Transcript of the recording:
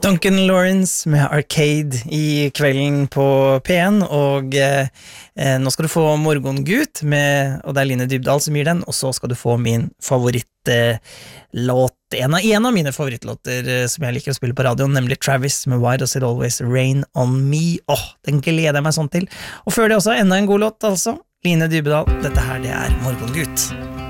Duncan Lawrence med Arcade i kvelden på P1, og nå skal du få Morgongut med, og det Line Dybdahl som gir den, og så skal du få min favorittlåt, en av mine favorittlåter som jeg liker å spille på radioen, nemlig Travis med Why Does It Always Rain On Me. Den gleder jeg meg sånn til. Og før det også, enda en god låt altså, Line Dybdahl, dette her det Morgongut.